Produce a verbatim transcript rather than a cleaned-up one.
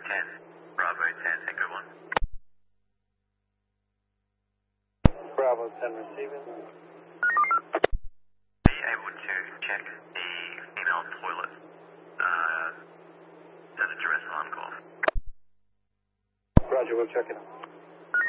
ten. Bravo ten, Tango one. Bravo ten receiving. Are you able to check the female toilet? Uh, there's a duress alarm call. Roger, we'll check it out.